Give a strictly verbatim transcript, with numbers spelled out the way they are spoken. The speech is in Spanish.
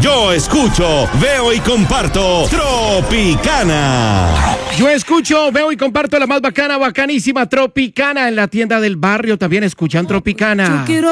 Yo escucho, veo y comparto Tropicana. Yo escucho, veo y comparto la más bacana, bacanísima Tropicana en la tienda del barrio. También escuchan Tropicana. Yo quiero